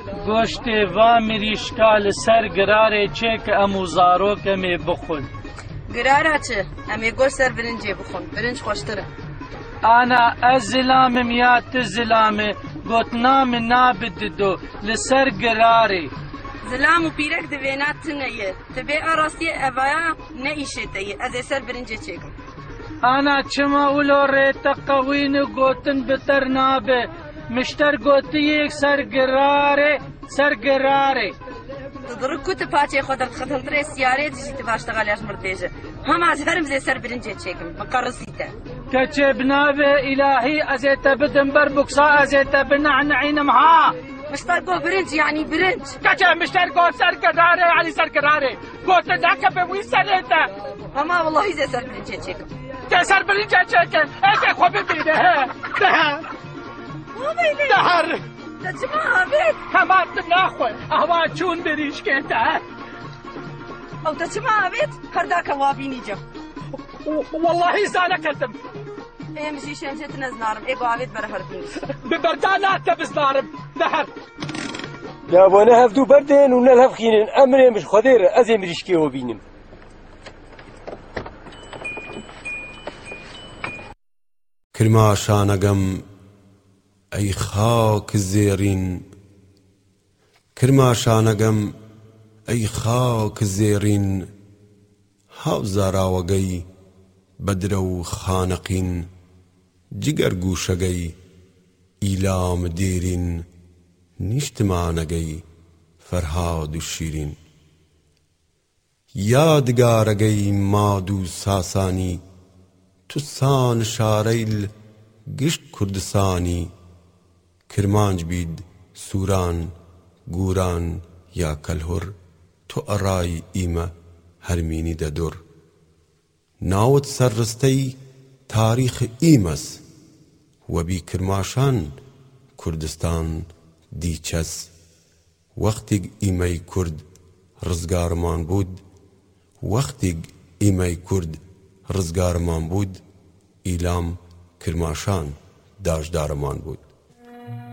گۆشتێ وا مریشکا لەسەر گرارێ چێکە ئەم و زارۆکەمێ بخۆن. گرارە چ؟ ئەمێ گۆشت سەر برنجێ بخۆن، برنج خۆشترە. ئانا ئەس زلامم یا تو زلامێ گۆتنامە نابددۆ لەسەر گرارێ. زلام و پیرەک دەوێنات تنەیە، تبێ ئاڕاستیە ئەڤایە نەئیشێتەیە، ئەزێ سەر برنجێ چێکم. ئانا چما ئولۆ ڕێتە قەوین و گۆتن بتەر نابێ، مشتەر گۆتیەک سەر گرارێ سەر گرارێ. دڕک کوتە پاچێ خۆ دەرخەتەنترێ سیارێ دژیتە باشتەغالیاش مردێژە. هەماز هەرم زێ سەر برنجێ چێکم، بقەڕسیتە. کەچێ بنابێ ئیلاهی ئەزێتە بدم بەر بوکسا ئەزێتە بنەعنەعینم ها. مشتەر گۆ برنج یعنی برنج. کەچێ مشتەر گۆ سەر گرارێ یعنی سەر گرارێ. گۆتە ناکە بە وی سەرێتە. هەما وەڵاهی زێ سەر برنجێ چێکم. تێ سەر برنجێ چێکن، ئێکێ خۆ ببینێ هێ. دەهەر. دەچما ئاوێت. هەماتم ناخۆی، ئەوا چوون بریشکێتە. ئەو دەچما ئاوێت، هەرداکە وابینیجە. واللهی زانەکەتم. ئێمژی شێنجێت نەزنارم، ئێگۆ ئاوێت بەرە هەربینی. ببەردا ناتە بزنارم، دەهەر. دابۆنە هەفتوو بەردێن و نەل هەفخینن، ئەمرێمش خۆدێرە ئەزێ مریشکێوە بینم. کرماشانەگەم ئەی خاک زێڕین، کرماشانەگەم ئەی خاک زێڕین، هاوزاراوەگەی بەدرە و خانەقین، جگەر گوشەگەی ئیلام دێرین، نیشتمانەگەی فەرهاد و شیرین. یادگارەگەی ماد و ساسانی، توسان شارەیل گشت کوردستانی، کرمانج بید سووران گوران یا کەلهۆر، تۆ ئەڕای ئیمە هەرمینی دەدۆر. ناوت سەرڕستەی تاریخ ئیمەس، وەبی کرماشان کوردستان دیچەس. وەختێک ئیمەی کورد ڕزگارمان بود، وەختێک ئیمەی کورد ڕزگارمان بود، ئیلام کرماشان داژدارمان بود.